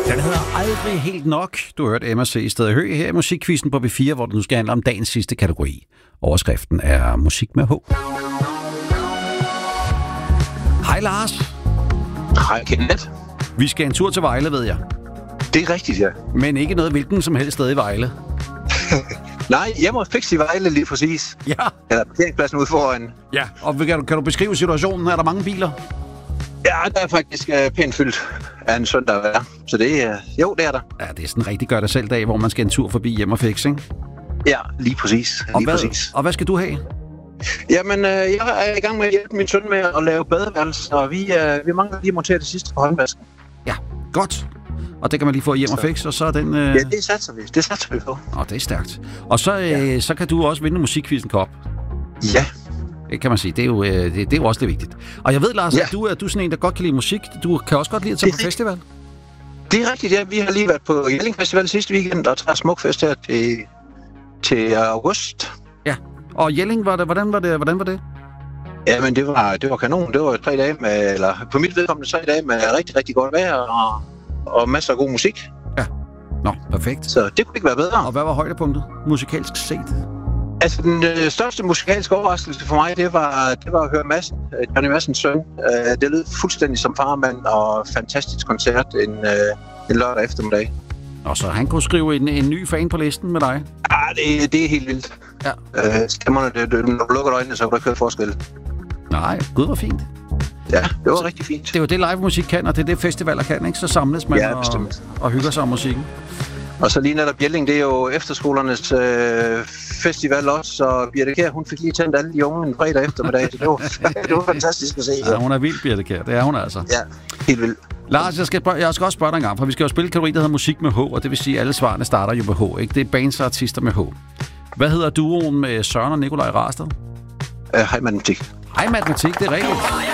Den hedder Aldrig helt nok. Du har hørt Emma C. Stadig Høgh her i Musikquizzen på B4, hvor det nu skal handle om dagens sidste kategori. Overskriften er musik med H. Hej Lars. Hej Kenneth. Vi skal en tur til Vejle, ved jeg. Det er rigtigt, ja. Men ikke noget hvilken som helst sted i Vejle. Nej, hjemme og fix i Vejle lige præcis. Ja. Eller parkeringspladsen ude foran. Ja, og kan du beskrive situationen? Er der mange biler? Ja, der er faktisk pænt fyldt af en søndag at være. Så det er, jo, det er der. Ja, det er sådan en rigtig gør dig selv dag, hvor man skal en tur forbi hjem og fix, ikke? Ja, lige præcis. Og hvad skal du have? Jamen, jeg er i gang med at hjælpe min søn med at lave badeværelse, og vi mangler lige at montere det sidste på håndvasken. Ja, godt. Og det kan man lige få hjem og fikse, og så er den... Ja, det satser vi på. Og det er stærkt. Og så, så kan du også vinde Musikquizzen Cup. Ja. Det kan man sige. Det er jo, det er jo også det vigtigt. Og jeg ved, Lars, at du er sådan en, der godt kan lide musik. Du kan også godt lide at tage på festival. Det er rigtigt, ja. Vi har lige været på Jelling Festival sidste weekend, og tager Smukfest her til august. Ja, og Jelling, hvordan var det? Jamen, det var kanon. Det var 3 dage med, eller på mit vedkommende 3 dage med rigtig, rigtig godt vejr og masser af god musik. Ja, nå, perfekt. Så det kunne ikke være bedre. Og hvad var højdepunktet, musikalsk set? Altså, den største musikalske overraskelse for mig, det var at høre Johnny Madsens søn. Det lød fuldstændig som farmand, og fantastisk koncert en lørdag eftermiddag. Og så han kunne skrive en ny fan på listen med dig? Ja, det er helt vildt. Ja. Stemmerne, når du lukker øjnene, så kan du ikke høre forskel. Nej, gud, hvor fint. Ja, det var rigtig fint. Det er jo det live musik kan, og det er det festivaler kan, ikke? Så samles man og hygger sig om musikken. Og så lige netop Jelling, det er jo efterskolernes festival også, så Birte Kjær, hun fik lige tændt alle de unge en fredag eftermiddag. Det var fantastisk at se. Ja, hun er vild, Birte Kjær. Det er hun altså. Ja, helt vildt. Lars, jeg skal også spørge dig en gang, for vi skal jo spille en kategori, der hedder musik med H, og det vil sige, at alle svarene starter jo med H, ikke? Det er bands og artister med H. Hvad hedder duoen med Søren og Nikolaj Rasted? Hej Matematik. Hej Matematik, det er rigtigt.